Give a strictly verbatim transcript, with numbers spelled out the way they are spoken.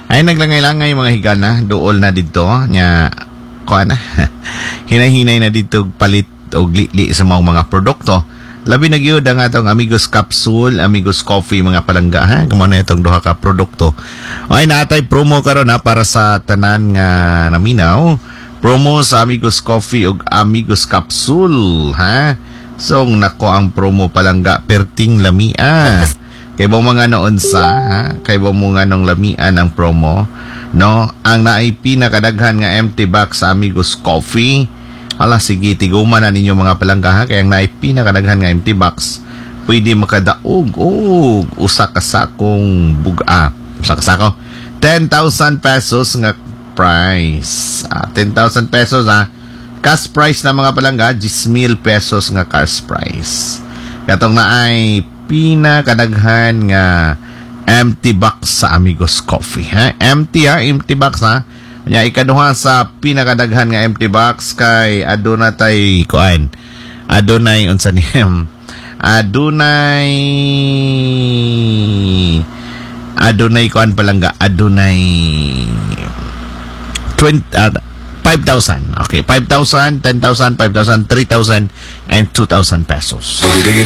Ay naglangay-langay mga higala, dool na dito nya kuan na. Hinay-hinay na dito palit og li sa mga mga produkto. Labi na gyud ang atong Amigos Capsule, Amigos Coffee mga palangga ha. Kumo na itong duha ka produkto. Ay natay promo karon ha para sa tanan nga naminaw. Promo sa Amigos Coffee ug Amigos Capsule ha. So nako ang promo palangga perting lamia. Kay mo mga noon sa ha, kay mo mga nung lamian ang promo, no? Ang naay pinakadaghan nga empty box sa Amigos Coffee. Hala, sige, tiguman na ninyo mga palangga ha. Kaya ang naay pinakadaghan nga empty box, pwede makadaog o usa ka sakong buga. Usa ka sako. ten thousand pesos nga price. Ah, ten thousand pesos ha. Cash price na mga palangga, ten mil pesos nga cash price. Katong naay pinakadaghan nga empty box sa Amigos Coffee ha. Empty ha, empty box ha. Nya ikaduha sa pinakadaghan nga empty box kay aduna tay kuan. Adunay unsa niyam? Adunay Adunay kuan palangga, adunay twenty uh, five thousand. Okay, five thousand, ten thousand, five thousand, three thousand and two thousand pesos.